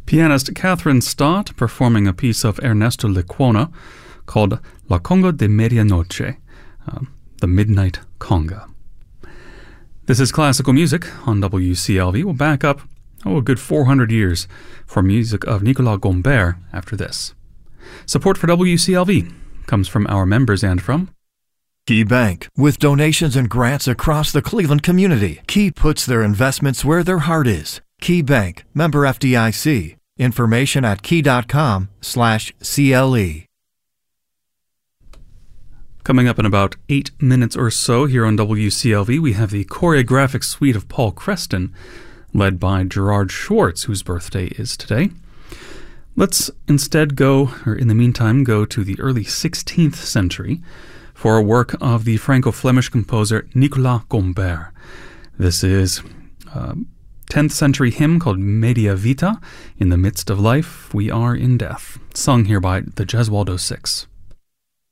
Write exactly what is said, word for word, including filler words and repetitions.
Pianist Catherine Stott performing a piece of Ernesto Lecuona called La Conga de Medianoche, uh, the Midnight Conga. This is classical music on W C L V. We'll back up, oh, a good four hundred years for music of Nicolas Gombert after this. Support for W C L V comes from our members and from Key Bank. With donations and grants across the Cleveland community, Key puts their investments where their heart is. Key Bank, member F D I C. Information at key.com slash CLE. Coming up in about eight minutes or so here on W C L V, we have the choreographic suite of Paul Creston, led by Gerard Schwartz, whose birthday is today. Let's instead go, or in the meantime, go to the early sixteenth century for a work of the Franco-Flemish composer Nicolas Gombert. This is a tenth century hymn called Media Vita. In the midst of life, we are in death, sung here by the Gesualdo Six.